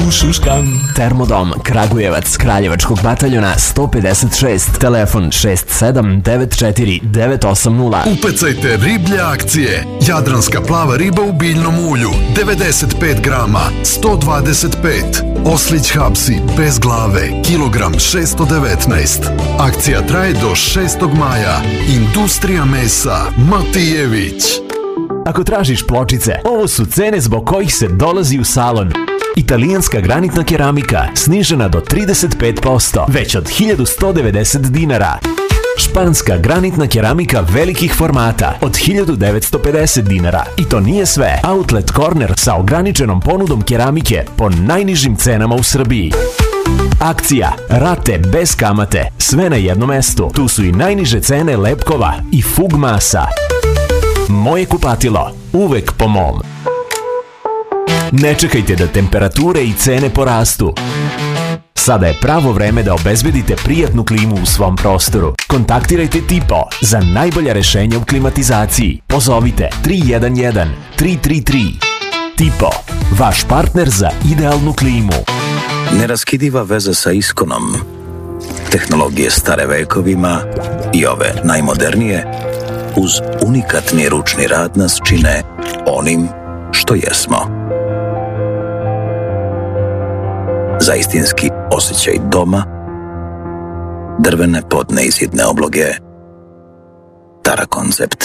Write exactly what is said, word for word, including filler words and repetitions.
šuškam. Termodom Kragujevac, Kraljevačkog bataljona sto pedeset šest, telefon šest sedam devet četiri devet osam nula. Upecajte riblje akcije. Jadranska plava riba u biljnom ulju, devedeset pet grama, sto dvadeset pet. Oslić hapsi, bez glave, kilogram šesto devetnaest. Akcija traje do šestog maja. Industrija mesa Matijević. Ako tražiš pločice, ovo su cene zbog kojih se dolazi u salon. Italijanska granitna keramika snižena do trideset pet posto, već od hiljadu sto devedeset dinara. Španska granitna keramika velikih formata od hiljadu devetsto pedeset dinara. I to nije sve. Outlet Corner sa ograničenom ponudom keramike po najnižim cenama u Srbiji. Akcija, rate bez kamate, sve na jednom mestu. Tu su i najniže cene lepkova i fug masa. Moje kupatilo, uvek po mom. Ne čekajte da temperature i cene porastu. Sada je pravo vreme da obezbedite prijatnu klimu u svom prostoru. Kontaktirajte Tipo za najbolja rešenja u klimatizaciji. Pozovite tri jedan jedan tri tri tri. Tipo, vaš partner za idealnu klimu. Neraskidiva veza sa Iskonom. Tehnologije stare vekovima i ove najmodernije uz unikatni ručni rad nas čine onim što jesmo. Za istinski osjećaj doma, drvene podne izidne obloge, Tara Koncept.